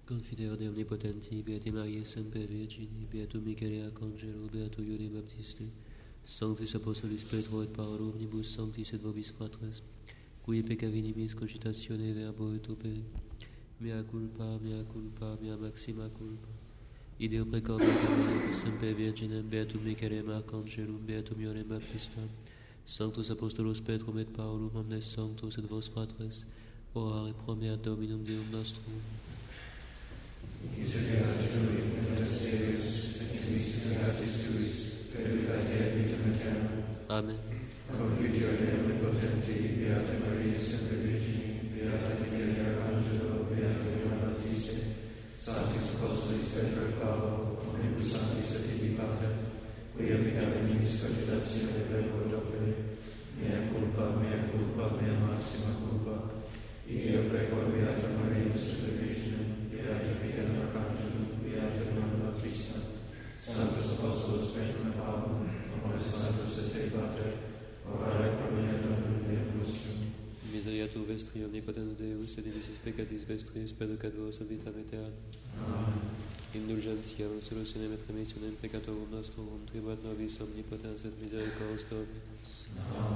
Confidere de omnipotenti, Beate Maria Semper Virgini, Beatum Michael Arcangelo, Beato Ione Baptiste, Sanctus Apostolis Petro et Paolo, omnibus sanctis et vobis fratres, qui peccavinimis cogitatione verbo et opere, mea culpa, mea maxima culpa. Ideo precautionem Semper Virginem, Beatum Michaelem Arcangelum, Beatum Ionem Baptistam, Sanctus Apostolos Petrum et Paulum, omnes sanctos et vos fratres, orare pro mea Dominum Deum nostrum. Miserere tui, benedictus Deus, et misericordiatis tuis, perducate ad vitam aeternam. Amen. Confiteor Dei omnipotenti, Beata Maria Semper Virgini, Beata Michael Arcangelo, Beata Ioannem Baptiste, Sanctis Apostolis Petro et Paolo, omnibus sanctis et tibi Pater, quia peccavinimis cogitatione verbo et opere, mea culpa, mea maxima culpa. Ideo prequam Beata Maria Semper Virginem, Beata Michael Arcangelo, Beata Ioannem Baptiste, Sanctus Apostolos Petrum et Paulum, omnes sanctos et te Pater, orare pro mea Dominum Deum nostrum. Miseriatur vestri omnipotens Deus, et dimissis peccatis vestris, perducat vos ad vitam aeternam. Amen. Indulgentiam, solutionem et remissionem peccatorum nostrum, tribuat nobis omnipotens et misericordias Dominus.